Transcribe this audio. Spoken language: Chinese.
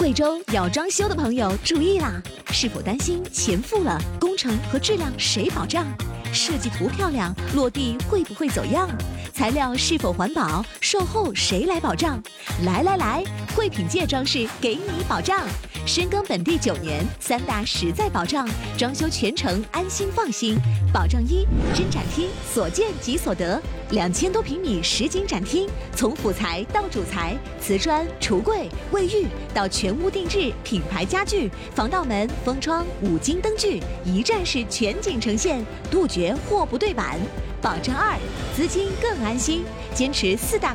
惠州要装修的朋友注意啦！是否担心钱付了，工程和质量谁保障？设计图漂亮，落地会不会走样？材料是否环保？售后谁来保障？来，惠品界装饰给你保障。深耕本地9年，3大实在保障，装修全程安心放心。保障一：真展厅，所见即所得，2000多平米实景展厅，从辅材到主材，瓷砖、橱柜、卫浴到全屋定制品牌家具、防盗门、封窗、5金灯具，一站式全景呈现，杜绝货不对版。保障2：资金更安心，坚持4大